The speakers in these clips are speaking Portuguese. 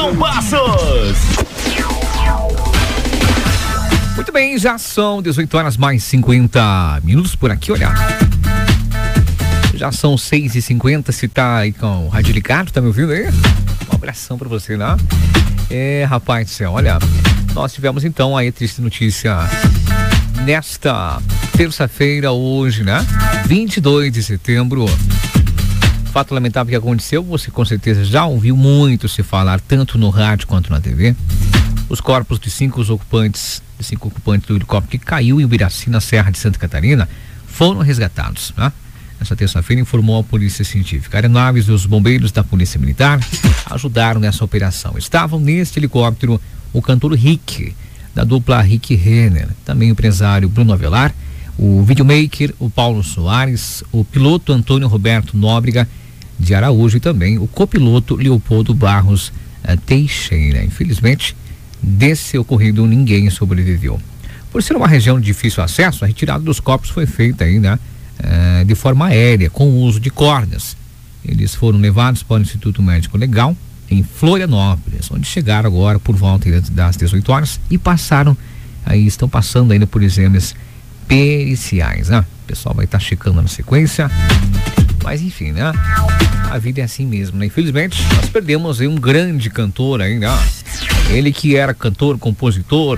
Edson Passos. Muito bem, já são 18 horas mais 50 minutos por aqui, olha. Já são 6h50, se tá aí com o rádio ligado, tá me ouvindo aí? Um abração pra você, né? Rapaz do céu, olha, nós tivemos então aí a triste notícia nesta terça-feira, hoje, né? 22 de setembro. Fato lamentável que aconteceu, você com certeza já ouviu muito se falar, tanto no rádio quanto na TV. Os corpos de cinco ocupantes do helicóptero que caiu em Ubiraci, na Serra de Santa Catarina, foram resgatados, né? Nessa terça-feira, informou a Polícia Científica. Aeronaves dos bombeiros da Polícia Militar ajudaram nessa operação. Estavam neste helicóptero o cantor Rick, da dupla Rick Renner, também o empresário Bruno Avelar, o videomaker, o Paulo Soares, o piloto Antônio Roberto Nóbrega de Araújo e também o copiloto Leopoldo Barros Teixeira. Infelizmente, desse ocorrido ninguém sobreviveu. Por ser uma região de difícil acesso, a retirada dos corpos foi feita aí, né? De forma aérea, com o uso de cordas. Eles foram levados para o Instituto Médico Legal em Florianópolis, onde chegaram agora por volta das 18 horas e estão passando ainda por exames periciais, né? O pessoal vai estar checando na sequência, mas enfim, né? A vida é assim mesmo, né? Infelizmente, nós perdemos aí um grande cantor aí, né? Ele que era cantor, compositor,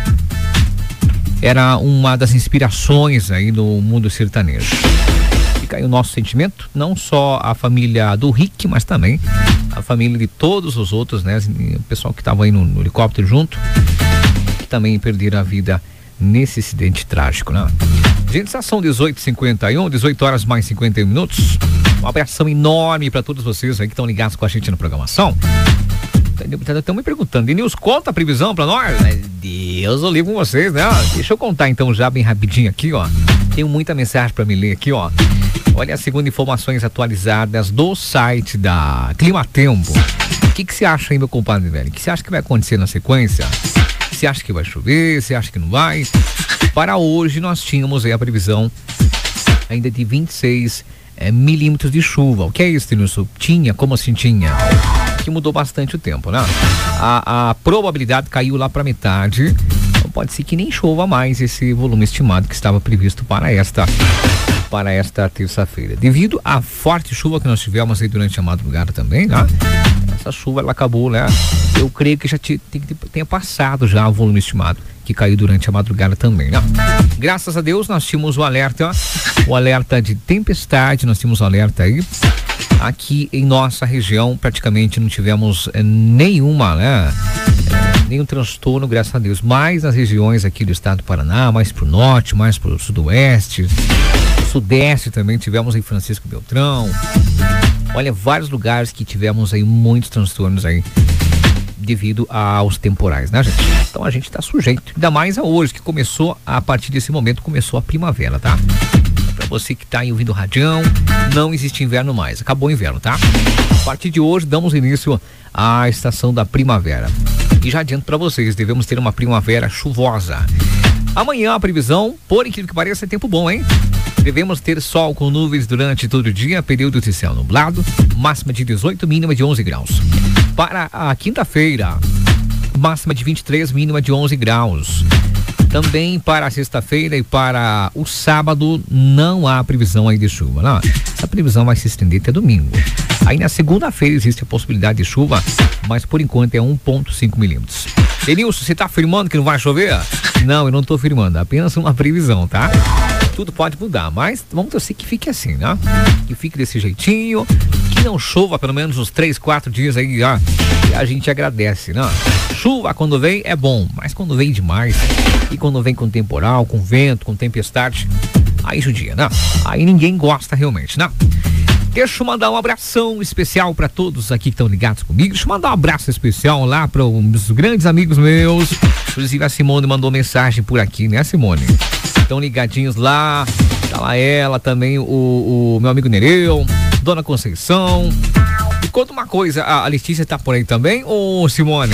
era uma das inspirações aí no mundo sertanejo. Fica aí o nosso sentimento, não só a família do Rick, mas também a família de todos os outros, né? O pessoal que estava aí no helicóptero junto, que também perderam a vida nesse acidente trágico, né? Gente, já são 18h51, 18 horas mais 51 minutos. Um abração enorme para todos vocês aí que estão ligados com a gente na programação. Estão me perguntando, Denilson, conta a previsão pra nós? Deus, eu ligo com vocês, né? Deixa eu contar então já bem rapidinho aqui, ó. Tenho muita mensagem pra me ler aqui, ó. Olha, segundo informações atualizadas do site da Climatempo. O que você acha aí, meu compadre velho? O que você acha que vai acontecer na sequência? Você acha que vai chover? Você acha que não vai? Para hoje nós tínhamos aí a previsão ainda de 26 milímetros de chuva. O que é isso, Denilson? Tinha? Como assim tinha? Que mudou bastante o tempo, né? A probabilidade caiu lá para metade. Então pode ser que nem chova mais esse volume estimado que estava previsto para esta terça-feira. Devido à forte chuva que nós tivemos aí durante a madrugada também, né? Essa chuva ela acabou, né? Eu creio que já tenha passado já o volume estimado que caiu durante a madrugada também, né? Graças a Deus nós tínhamos o alerta de tempestade, nós tínhamos o alerta aí. Aqui em nossa região praticamente não tivemos nenhuma, né? Nenhum transtorno, graças a Deus. Mais nas regiões aqui do estado do Paraná, mais pro norte, mais pro sudoeste, sudeste também tivemos em Francisco Beltrão. Olha, vários lugares que tivemos aí muitos transtornos aí devido aos temporais, né, gente? Então a gente tá sujeito, ainda mais a hoje, que a partir desse momento começou a primavera, tá? Pra você que tá aí ouvindo o radião, não existe inverno mais, acabou o inverno, tá? A partir de hoje damos início à estação da primavera. E já adianto pra vocês, devemos ter uma primavera chuvosa. Amanhã a previsão, por incrível que pareça, é tempo bom, hein? Devemos ter sol com nuvens durante todo o dia, período de céu nublado, máxima de 18, mínima de 11 graus. Para a quinta-feira, máxima de 23, mínima de 11 graus. Também para a sexta-feira e para o sábado não há previsão aí de chuva, não. Essa previsão vai se estender até domingo. Aí na segunda-feira existe a possibilidade de chuva, mas por enquanto é 1,5 milímetros. Denilson, você tá afirmando que não vai chover? Não, eu não tô afirmando, apenas uma previsão, tá? Tudo pode mudar, mas vamos torcer que fique assim, né? Que fique desse jeitinho, que não chova pelo menos uns 3, 4 dias aí, ó. E a gente agradece, né? Chuva quando vem é bom, mas quando vem demais e quando vem com temporal, com vento, com tempestade, aí judia, né? Aí ninguém gosta realmente, né? Deixa eu mandar um abração especial para todos aqui que estão ligados comigo. Deixa eu mandar um abraço especial lá para os grandes amigos meus. Inclusive a Simone mandou mensagem por aqui, né, Simone? Estão ligadinhos lá. Tá lá ela também, o meu amigo Nereu, Dona Conceição. E conta uma coisa, a Letícia tá por aí também, ô Simone?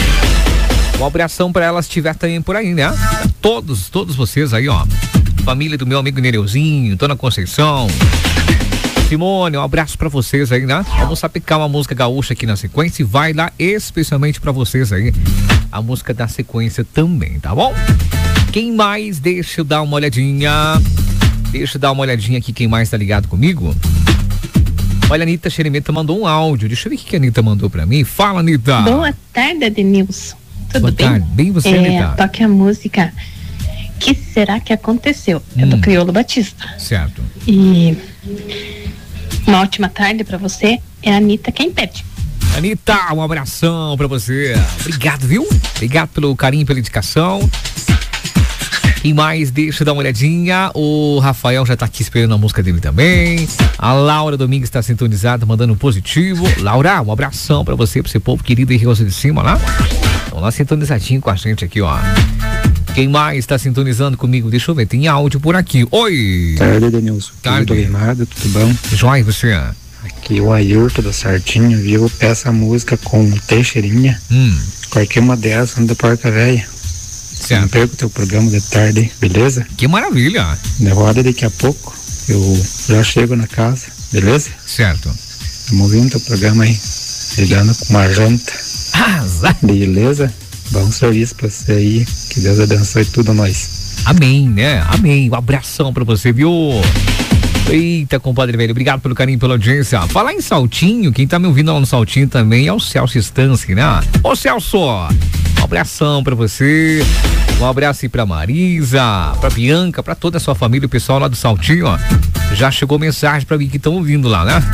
Um abração para ela se estiver também por aí, né? Todos vocês aí, ó. Família do meu amigo Nereuzinho, Dona Conceição. Simone, um abraço pra vocês aí, né? Vamos sapecar uma música gaúcha aqui na sequência e vai lá especialmente pra vocês aí. A música da sequência também, tá bom? Quem mais? Deixa eu dar uma olhadinha. Deixa eu dar uma olhadinha aqui, quem mais tá ligado comigo? Olha, a Anitta Xerimeta mandou um áudio. Deixa eu ver o que a Anitta mandou pra mim. Fala, Anitta. Boa tarde, Edenilson. Tudo Boa bem? Tarde. Bem você, Anitta. Toque a música Que Será Que Aconteceu? É do Criolo Batista. Certo. E uma ótima tarde pra você. É a Anitta quem pede. Anitta, um abração pra você. Obrigado, viu? Obrigado pelo carinho, pela indicação. Quem mais? Deixa eu dar uma olhadinha. O Rafael já tá aqui esperando a música dele também. A Laura Domingues está sintonizada, mandando um positivo. Laura, um abração pra você, pro seu povo querido em Rio Grande de Cima, lá. Estão lá sintonizadinho com a gente aqui, ó. Quem mais está sintonizando comigo? Deixa eu ver, tem áudio por aqui. Oi! Tarde, Denilson. Tarde. Tudo animado, tudo bom? Joia, você? Aqui o Ayrton da Sartinho, viu? Essa música com Teixeirinha. Qualquer uma dessas anda porca velha. Não perca o teu programa de tarde, hein? Beleza? Que maravilha! De roda daqui a pouco, eu já chego na casa, beleza? Certo. Estamos ouvindo teu programa aí, ligando com uma janta. Beleza? Bom serviço pra você aí, que Deus abençoe tudo nós. Amém, né? Amém. Um abração pra você, viu? Eita, compadre velho, obrigado pelo carinho, pela audiência. Falar em Saltinho, quem tá me ouvindo lá no Saltinho também é o Celso Stansky, né? Ô Celso, um abração pra você, um abraço aí pra Marisa, pra Bianca, pra toda a sua família, o pessoal lá do Saltinho, ó. Já chegou mensagem pra mim que estão ouvindo lá, né?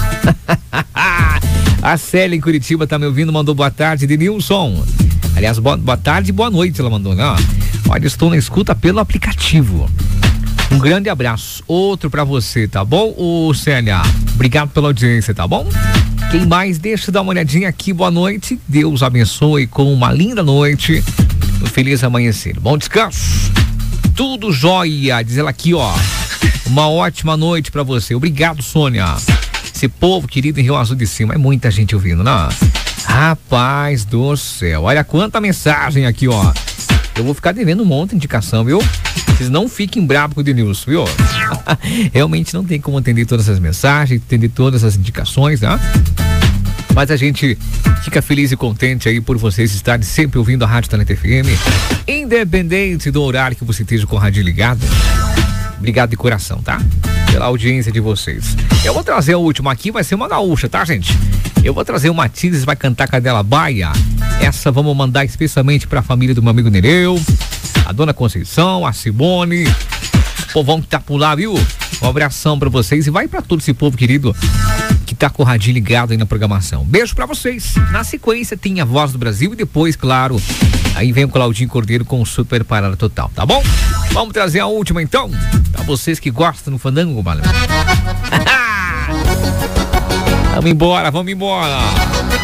A Célia em Curitiba tá me ouvindo, mandou boa tarde, Denilson. Aliás, boa tarde e boa noite ela mandou, né? Olha, estou na escuta pelo aplicativo. Um grande abraço, outro pra você, tá bom, ô Célia? Obrigado pela audiência, tá bom? Quem mais? Deixa eu dar uma olhadinha aqui, boa noite, Deus abençoe com uma linda noite, um feliz amanhecer, bom descanso, tudo jóia, diz ela aqui, ó, uma ótima noite pra você, obrigado, Sônia, esse povo querido em Rio Azul de Cima, é muita gente ouvindo, né? Rapaz do céu, olha quanta mensagem aqui, ó. Eu vou ficar devendo um monte de indicação, viu? Vocês não fiquem bravos com o Denilson, viu? Realmente não tem como atender todas essas mensagens, atender todas as indicações, né? Mas a gente fica feliz e contente aí por vocês estarem sempre ouvindo a Rádio Talento FM, independente do horário que você esteja com a rádio ligada. Obrigado de coração, tá? Pela audiência de vocês. Eu vou trazer a última aqui, vai ser uma gaúcha, tá, gente? Eu vou trazer o Matias, vai cantar Cadela Baia. Essa vamos mandar especialmente pra família do meu amigo Nereu, a dona Conceição, a Simone, o povão que tá por lá, viu? Um abração pra vocês e vai pra todo esse povo querido que tá com o radinho ligado aí na programação. Beijo pra vocês. Na sequência tem a Voz do Brasil e depois, claro, aí vem o Claudinho Cordeiro com o Super Parada Total, tá bom? Vamos trazer a última então, pra vocês que gostam do fandango, valeu. Vamos embora, vamos embora.